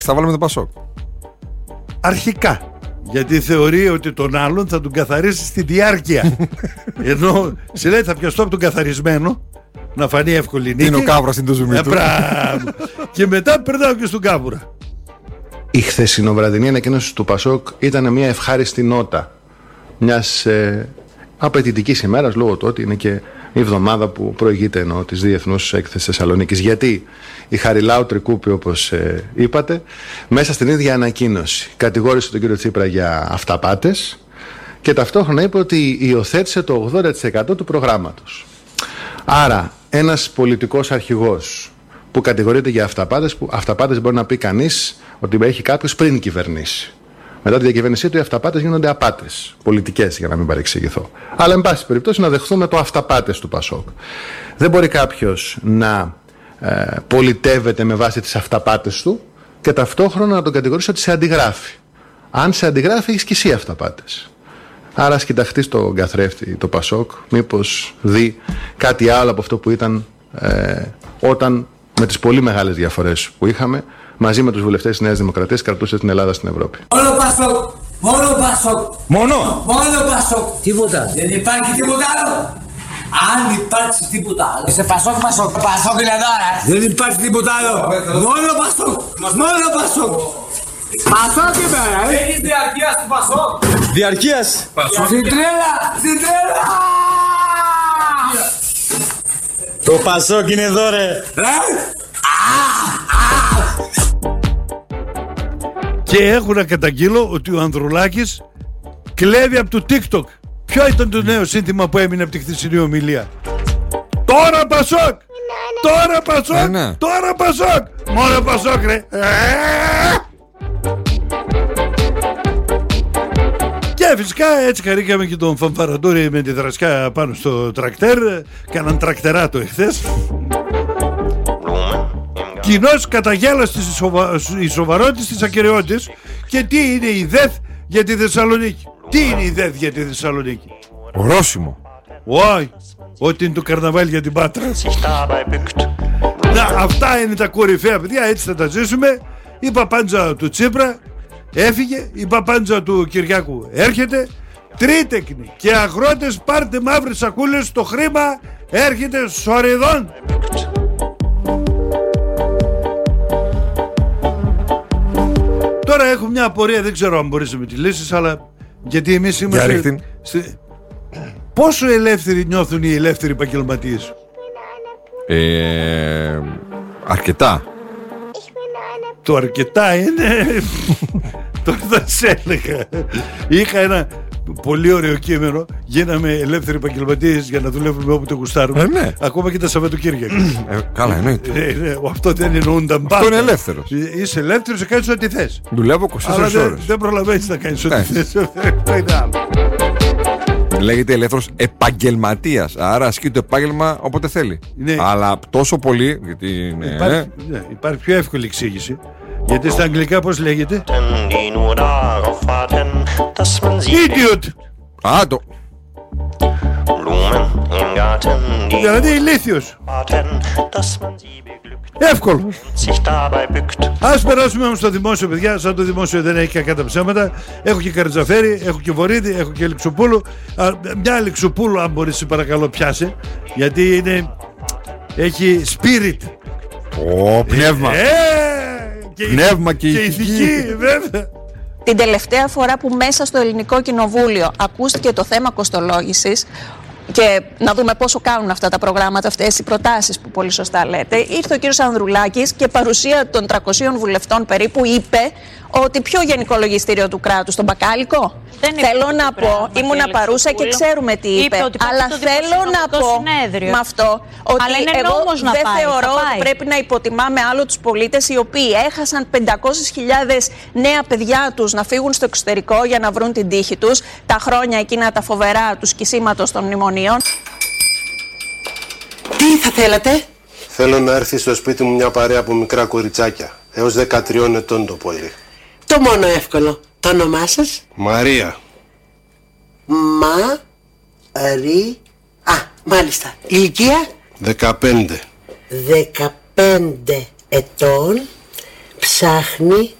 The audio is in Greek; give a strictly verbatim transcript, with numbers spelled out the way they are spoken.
Θα βάλουμε το Πασόκ. Αρχικά. Γιατί θεωρεί ότι τον άλλον θα τον καθαρίσει στη διάρκεια. Ενώ σε λέει θα πιαστώ από τον καθαρισμένο, να φανεί εύκολη νίκη. Είναι ο Κάβουρας στην το ζουμί του. Και μετά περνάω και στον Κάβουρα. Η χθεσινοβραδινή ανακοίνωση του Πασόκ ήταν μια ευχάριστη νότα μιας ε, απαιτητικής ημέρας, λόγω του ότι είναι και η εβδομάδα που προηγείται εννοώ της Διεθνούς Έκθεσης Θεσσαλονίκης. Γιατί η Χαριλάου Τρικούπη, όπως ε, είπατε, μέσα στην ίδια ανακοίνωση κατηγόρησε τον κύριο Τσίπρα για αυταπάτες και ταυτόχρονα είπε ότι υιοθέτησε το ογδόντα τοις εκατό του προγράμματος. Άρα ένας πολιτικός αρχηγός που κατηγορείται για αυταπάτες, που αυταπάτες μπορεί να πει κανείς ότι έχει κάποιος πριν κυβερνήσει. Μετά τη διακυβέρνησή του οι αυταπάτες γίνονται απάτες πολιτικές, για να μην παρεξηγηθώ. Αλλά εν πάση περιπτώσει να δεχθούμε το αυταπάτες του Πασόκ. Δεν μπορεί κάποιος να ε, πολιτεύεται με βάση τις αυταπάτες του και ταυτόχρονα να τον κατηγορήσει ότι σε αντιγράφει. Αν σε αντιγράφει έχεις και εσύ αυταπάτες. Άρα ας κοιταχτεί στον καθρέφτη το Πασόκ, μήπως δει κάτι άλλο από αυτό που ήταν ε, όταν με τις πολύ μεγάλες διαφορές που είχαμε μαζί με τους βουλευτές της Νέας Δημοκρατίας κρατούσε την Ελλάδα στην Ευρώπη. Μόνο Πασόκ! Μόνο Πασόκ! Μόνο! Μόνο Πασόκ! Τίποτα! Δεν υπάρχει τίποτα άλλο! Αν υπάρξει τίποτα άλλο! Είσαι Πασόκ, Πασόκ! Πασόk είναι τώρα! Δεν υπάρχει τίποτα άλλο! Μόνο Πασόκ! Μόνο Πασόκ! Πασόκ είμαι! Έχεις διαρκείας του Πασόκ! Διαρκείας! Στην τρέλα! Στην τρέλα! Το Πασόκ είναι εδώ ρε! Και έχω να καταγγείλω ότι ο Ανδρουλάκης κλέβει από το TikTok. Ποιο ήταν το νέο σύνθημα που έμεινε από τη χθεσινή ομιλία? Τώρα Πασόκ! Τώρα Πασόκ! Ναι. Τώρα Πασόκ! Μόνο Πασόκ ρε! Και φυσικά έτσι χαρήκαμε και τον Φανφαρατόρη με τη δρασκά πάνω στο τρακτέρ. Κάναν τρακτεράτο εχθές. Κοινώς καταγέλασε η σοβαρότητα της ακεραιότητας. Και τι είναι η ΔΕΘ για τη Θεσσαλονίκη? Τι είναι η ΔΕΘ για τη Θεσσαλονίκη? Ορόσημο. Όχι, ότι είναι το καρναβάλι για την Πάτρα. Να, αυτά είναι τα κορυφαία παιδιά, έτσι θα τα ζήσουμε. Η παπάντζα του Τσίπρα έφυγε, η παπάντζα του Κυριάκου έρχεται. Τρίτεκνοι και αγρότες, πάρτε μαύρες σακούλες, το χρήμα έρχεται σοριδών. Τώρα έχω μια απορία, δεν ξέρω αν μπορείς να με τη λύσεις, αλλά γιατί εμείς είμαστε στη... Πόσο ελεύθεροι νιώθουν οι ελεύθεροι επαγγελματίες? Ε, αρκετά. Το αρκετά είναι... Τώρα θα σε έλεγα. Είχα ένα πολύ ωραίο κείμενο. Γίναμε ελεύθεροι επαγγελματίες για να δουλεύουμε όποτε γουστάρουμε. Ε, ναι. Ακόμα και τα Σαββατοκύριακα. Ε, καλά, εννοείται. Ε, ναι, αυτό δεν εννοούνταν πάντα. Αυτό είναι ελεύθερος. Είσαι ελεύθερος και κάνεις ό,τι θες. Δουλεύω είκοσι τέσσερις Αλλά ώρες. δεν, δεν προλαβαίνεις να κάνεις ό,τι Ναι. θες. Αυτό είναι άλλο. Λέγεται ελεύθερος επαγγελματίας. Άρα ασκεί το επάγγελμα όποτε θέλει. Ναι. Αλλά τόσο πολύ. Γιατί είναι. Υπάρχει, ναι, υπάρχει πιο εύκολη εξήγηση. Γιατί στα αγγλικά πώς λέγεται? Idiot! Α, το. Δηλαδή ηλίθιος. Εύκολο. Ας περάσουμε όμως στο δημόσιο, παιδιά. Σαν το δημόσιο δεν έχει κακά τα ψέματα. Έχω και Καρατζαφέρη, έχω και Βορύδη, έχω και Λιξοπούλου. Μια Λιξοπούλου αν μπορείς σε παρακαλώ πιάσε. Γιατί είναι... έχει spirit. Ω, πνεύμα. Ε, και Πνεύμα και και ηθική. ηθική, βέβαια. Την τελευταία φορά που μέσα στο Ελληνικό Κοινοβούλιο ακούστηκε το θέμα κοστολόγησης και να δούμε πόσο κάνουν αυτά τα προγράμματα, αυτές οι προτάσεις που πολύ σωστά λέτε, ήρθε ο κύριος Ανδρουλάκης και παρουσία των τριακοσίων βουλευτών περίπου είπε ότι ποιο γενικό λογιστήριο του κράτους, τον Μπακάλικο. Δεν θέλω να το πω, πράγμα, ήμουνα παρούσα και ξέρουμε τι είπε, είπε ότι αλλά το θέλω να πω συνέδριο. με αυτό ότι Αλλά είναι εγώ νόμος να δεν πάει, θεωρώ θα ότι πάει. πρέπει να υποτιμάμε άλλο τους πολίτες οι οποίοι έχασαν πεντακόσιες χιλιάδες νέα παιδιά τους να φύγουν στο εξωτερικό για να βρουν την τύχη τους τα χρόνια εκείνα τα φοβερά του σκισίματος των μνημονίων. Τι θα θέλατε? Θέλω να έρθει στο σπίτι μου μια παρέα από μικρά κοριτσάκια, έως δεκατριών ετών το πολύ. Το μόνο εύκολο. Το όνομά σας? Μαρία. Μα... Ρι... Α, μάλιστα. Ηλικία? Δεκαπέντε. Δεκαπέντε ετών. ψάχνει